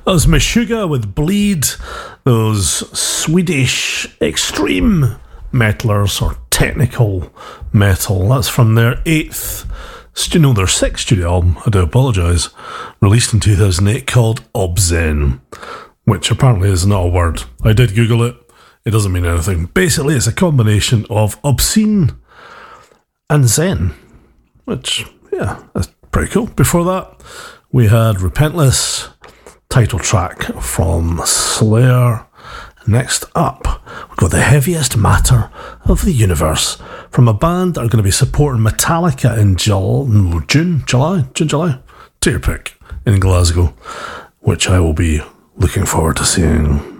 That was Meshuggah with Bleed, those Swedish extreme metalers or technical metal. That's from their their sixth studio album, I do apologise, released in 2008 called Obscene, which apparently is not a word. I did Google it. It doesn't mean anything. Basically, it's a combination of obscene and zen, which, yeah, that's pretty cool. Before that, we had Repentless, title track from Slayer. Next up, we've got The Heaviest Matter of the Universe from a band that are going to be supporting Metallica in July, to your pick, in Glasgow, which I will be looking forward to seeing.